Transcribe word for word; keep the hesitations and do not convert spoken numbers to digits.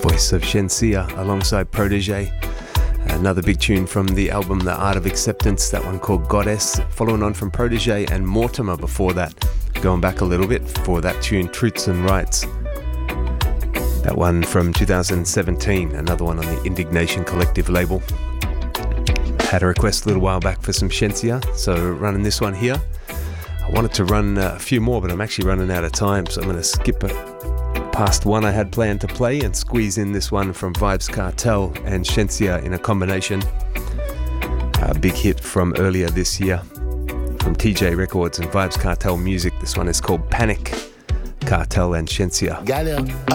voice of Shenseea alongside Protege. Another big tune from the album The Art of Acceptance, that one called Goddess, following on from Protege and Mortimer before that. Going back a little bit for that tune, Truths and Rights. That one from two thousand seventeen, another one on the Indignation Collective label. Had a request a little while back for some Shenseea, so running this one here. I wanted to run a few more, but I'm actually running out of time, so I'm going to skip it past one I had planned to play and squeeze in this one from Vybz Kartel and Shenseea in a combination. A big hit from earlier this year from T J Records and Vybz Kartel Music. This one is called Panic. Kartel and Shenseea. Galère.